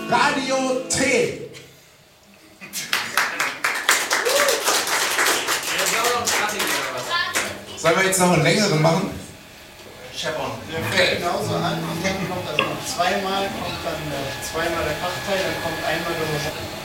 Radio T. Sollen wir jetzt noch einen längeren machen? Scheppern. Der fängt genauso an und dann kommt also noch zweimal der Kraftteil, dann kommt einmal der